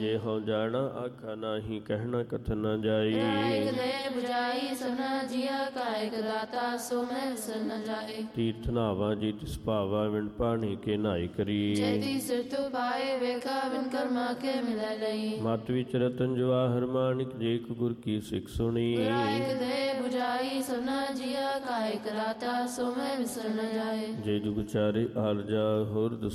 ਜੇ ਹਉ ਜਾਣਾ ਆਖਾ ਨਾਹੀ, ਕਹਿਣਾ ਕਥਨ ਨ ਜਾਈ। ਇੱਕ ਦੇ 부ਜਾਈ ਸਭਨਾ ਜੀਆ, ਕਾਇਕ ਦਾਤਾ ਸੋ ਮੈਂ ਵਿਸਰ ਨ ਜਾਏ। ਤੀਰਥ ਨਾਵਾ ਜੀ ਤਿਸ ਭਾਵਾ, ਵਿਣ ਪਾਣੀ ਕੇ ਨਾਈ ਕਰੀ। ਛੇਤੀ ਸਿਰ ਤੂ ਪਾਏ, ਵੇਖਾ ਬਿਨ ਕਰਮਾ ਕੇ ਮਿਲੈ ਲਈ। ਮਤ ਵਿੱਚ ਰਤਨ ਜਵਾਹਰ ਮਾਣਿਕ, ਜੇਕ ਗੁਰ ਕੀ ਸਿੱਖ ਸੁਣੀ। ਇੱਕ ਦੇ 부ਜਾਈ ਸਭਨਾ ਜੀਆ, ਕਾਇਕ ਦਾਤਾ ਸੋ ਮੈਂ ਵਿਸਰ ਨ ਜਾਏ। ਜੇ ਜੁਗ ਚਾਰੇ ਆਲ ਜਾ, ਹੋਰ